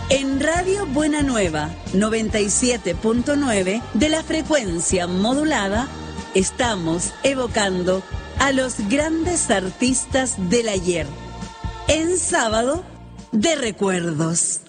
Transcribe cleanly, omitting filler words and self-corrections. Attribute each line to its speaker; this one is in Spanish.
Speaker 1: En Radio Buena Nueva 97.9 de la frecuencia modulada, estamos evocando a los grandes artistas del ayer, en Sábado de Recuerdos.